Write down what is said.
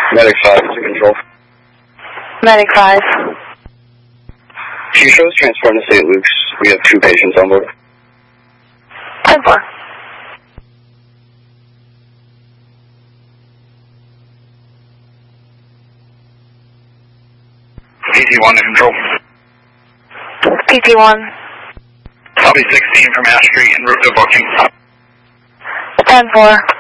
Medic 5 to control. Medic 5. If you show us transporting to St. Luke's, we have 2 patients on board. 10-4. PT1 to control. PT1. Copy 16 from Ash Street en route to booking. 10-4.